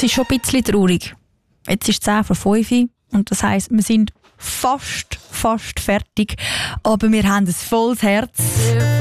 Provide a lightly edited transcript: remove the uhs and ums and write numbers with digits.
Es ist schon ein bisschen traurig. Jetzt ist es 10:05 und das heisst, wir sind fast fertig, aber wir haben ein volles Herz.